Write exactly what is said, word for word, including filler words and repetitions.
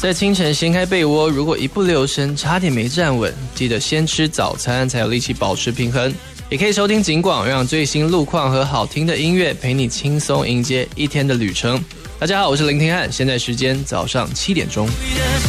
在清晨掀开被窝，如果一不留神差点没站稳，记得先吃早餐才有力气保持平衡。也可以收听警广，让最新路况和好听的音乐陪你轻松迎接一天的旅程。大家好，我是林廷汉，现在时间早上七点钟。